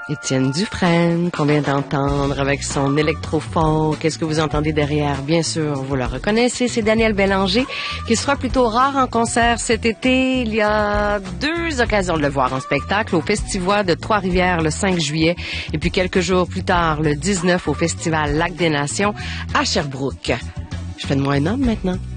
Étienne Dufresne, qu'on vient d'entendre avec son électrophone. Qu'est-ce que vous entendez derrière? Bien sûr, vous le reconnaissez, c'est Daniel Bélanger, qui sera plutôt rare en concert cet été. Il y a 2 occasions de le voir en spectacle, au Festivois de Trois-Rivières le 5 juillet, et puis quelques jours plus tard, le 19, au Festival Lac des Nations à Sherbrooke. Je fais de moi un homme maintenant.